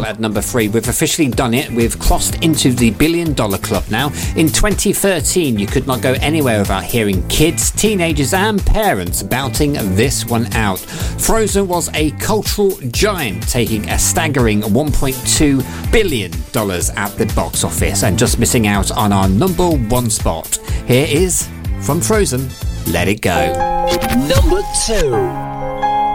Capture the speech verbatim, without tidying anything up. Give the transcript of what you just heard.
at number three. We've officially done it. We've crossed into the billion dollar club now. In twenty thirteen, you could not go anywhere without hearing kids, teenagers and parents belting this one out. Frozen was a cultural giant, taking a staggering one point two billion dollars at the box office and just missing out on our number one spot. Here is, from Frozen, Let It Go. Number two.